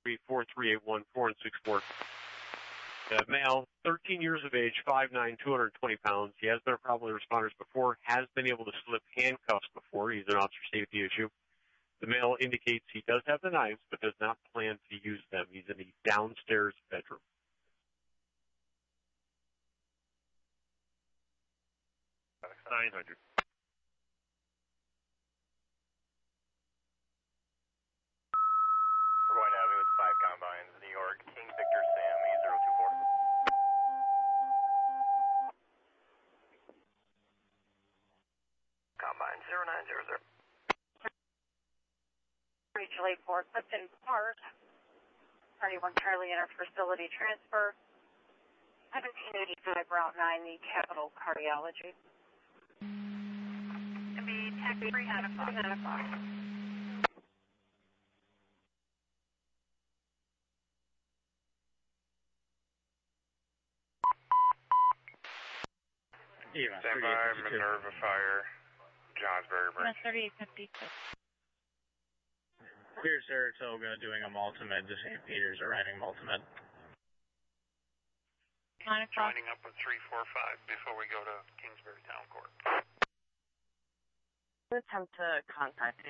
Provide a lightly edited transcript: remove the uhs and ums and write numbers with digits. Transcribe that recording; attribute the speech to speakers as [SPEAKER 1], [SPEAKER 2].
[SPEAKER 1] 43814 and 64. Male, 13 years of age, 5'9", 220 pounds. He has been a problem with responders before, has been able to slip handcuffs before. He's an officer safety issue. The male indicates he does have the knives, but does not plan to use them. He's in the downstairs bedroom. 900.
[SPEAKER 2] We're going Avenue with 5 Combines, New York, King Victor Sam, E024. Combine 0900.
[SPEAKER 3] Rachel 84, Clifton Park. Party 1 Charlie Enter facility transfer. 1785 Route 9, the Capital Cardiology.
[SPEAKER 4] And be taxi 9 o'clock.
[SPEAKER 3] 9 o'clock.
[SPEAKER 2] Stand by, Minerva Fire, Johnsbury Bridge.
[SPEAKER 4] 3856.
[SPEAKER 5] Clear Saratoga doing a multimed to St. Peter's, arriving multimed.
[SPEAKER 4] 9 o'clock.
[SPEAKER 2] Joining up with 345 before we go to Kingsbury Town Court.
[SPEAKER 6] Attempt to contact